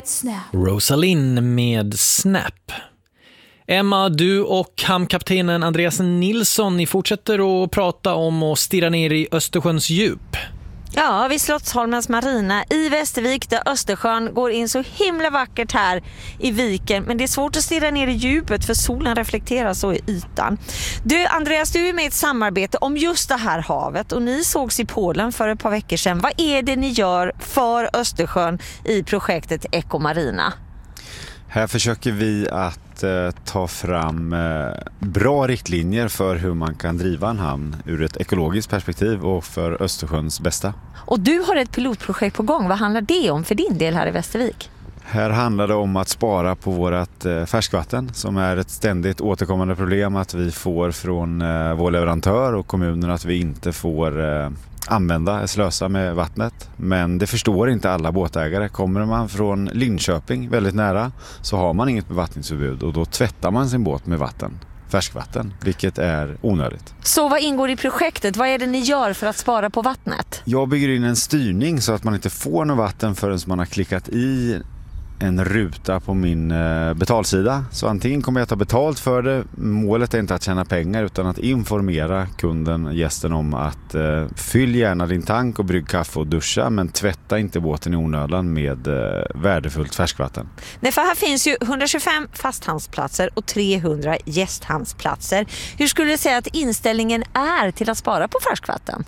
Rosalind med Snap. Emma, du och hamnkaptenen Andreas Nilsson, ni fortsätter att prata om att stirra ner i Östersjöns djup. Ja, vid Slottsholmens marina i Västervik där Östersjön går in så himla vackert här i viken. Men det är svårt att stirra ner i djupet för solen reflekterar så i ytan. Du Andreas, du är med i ett samarbete om just det här havet och ni sågs i Polen för ett par veckor sedan. Vad är det ni gör för Östersjön i projektet Ecomarina? Här försöker vi att ta fram bra riktlinjer för hur man kan driva en hamn ur ett ekologiskt perspektiv och för Östersjöns bästa. Och du har ett pilotprojekt på gång. Vad handlar det om för din del här i Västervik? Här handlar det om att spara på vårt färskvatten som är ett ständigt återkommande problem att vi får från vår leverantör och kommunen att vi inte får slösa med vattnet. Men det förstår inte alla båtägare. Kommer man från Linköping väldigt nära så har man inget bevattningsförbud och då tvättar man sin båt med färskvatten, vilket är onödigt. Så vad ingår i projektet? Vad är det ni gör för att spara på vattnet? Jag bygger in en styrning så att man inte får något vatten förrän man har klickat i en ruta på min betalsida. Så antingen kommer jag ta betalt för det. Målet är inte att tjäna pengar utan att informera kunden, gästen om att fyll gärna din tank och brygg kaffe och duscha men tvätta inte båten i onödan med värdefullt färskvatten. Nej, för här finns ju 125 fasthamnsplatser och 300 gästhamnsplatser. Hur skulle du säga att inställningen är till att spara på färskvatten?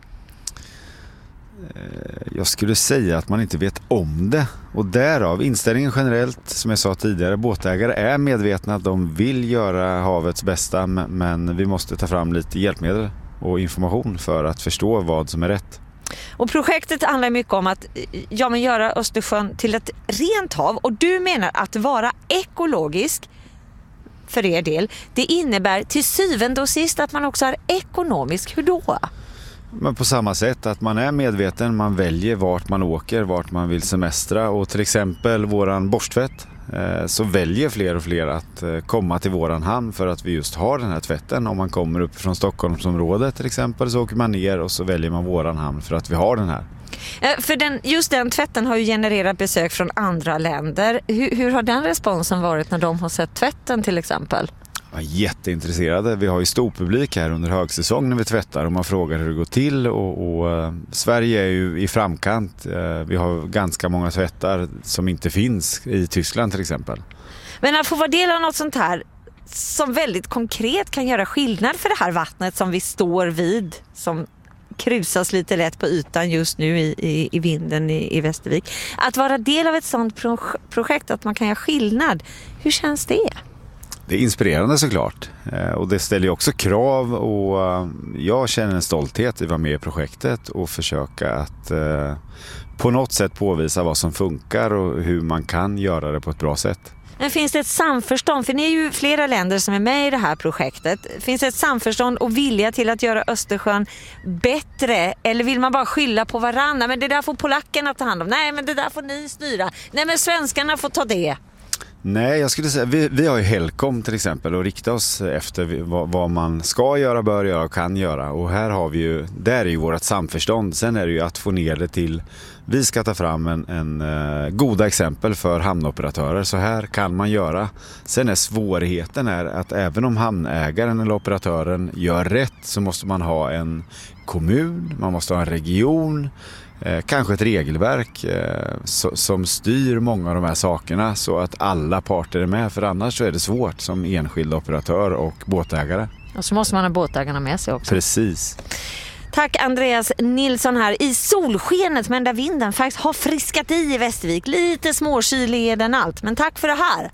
Jag skulle säga att man inte vet om det och därav inställningen generellt, som jag sa tidigare, båtägare är medvetna att de vill göra havets bästa men vi måste ta fram lite hjälpmedel och information för att förstå vad som är rätt. Och projektet handlar mycket om att göra Östersjön till ett rent hav och du menar att vara ekologisk för er del, det innebär till syvende och sist att man också är ekonomisk. Hur då? Men på samma sätt att man är medveten, man väljer vart man åker, vart man vill semestra och till exempel våran borstvätt så väljer fler och fler att komma till våran hamn för att vi just har den här tvätten. Om man kommer upp från Stockholmsområdet till exempel så åker man ner och så väljer man våran hamn för att vi har den här. För just den tvätten har ju genererat besök från andra länder. Hur har den responsen varit när de har sett tvätten till exempel? Jätteintresserade. Vi har ju stor publik här under högsäsong när vi tvättar och man frågar hur det går till och Sverige är ju i framkant. Vi har ganska många tvättar som inte finns i Tyskland till exempel. Men att få vara del av något sånt här som väldigt konkret kan göra skillnad för det här vattnet som vi står vid, som krusas lite lätt på ytan just nu i vinden i Västervik. Att vara del av ett sånt projekt, att man kan göra skillnad, hur känns det? Det är inspirerande såklart och det ställer ju också krav och jag känner en stolthet i att vara med i projektet och försöka att på något sätt påvisa vad som funkar och hur man kan göra det på ett bra sätt. Men finns det ett samförstånd, för ni är ju flera länder som är med i det här projektet, finns det ett samförstånd och vilja till att göra Östersjön bättre eller vill man bara skylla på varandra? Men det där får polackerna ta hand om, nej men det där får ni styra, nej men svenskarna får ta det. Nej, jag skulle säga vi har ju Helcom till exempel och rikta oss efter vad man ska göra, bör göra och kan göra. Och här har vi ju, där är ju vårt samförstånd. Sen är det ju att få ner det till, vi ska ta fram en goda exempel för hamnoperatörer. Så här kan man göra. Sen är svårigheten är att även om hamnägaren eller operatören gör rätt så måste man ha en kommun, man måste ha en region, kanske ett regelverk som styr många av de här sakerna så att alla parter är med, för annars så är det svårt som enskild operatör och båtägare. Och så måste man ha båtägarna med sig också. Precis. Tack Andreas Nilsson här i solskenet, men där vinden faktiskt har friskat i Västervik. Lite småkylig är den allt, men tack för det här.